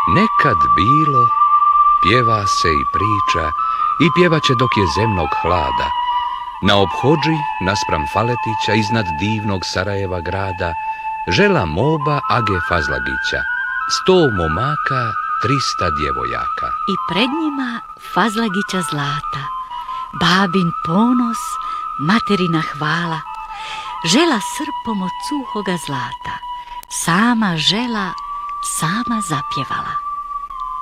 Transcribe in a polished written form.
Nekad bilo, pjeva se i priča i pjevaće dok je zemnog hlada. Na ophođi, naspram Faletića, iznad divnog Sarajeva grada, žela moba Age Fazlagića, 100 momaka, 300 djevojaka. I pred njima Fazlagića zlata, babin ponos, materina hvala, žela srpom od suhoga zlata, sama žela, sama zapjevala.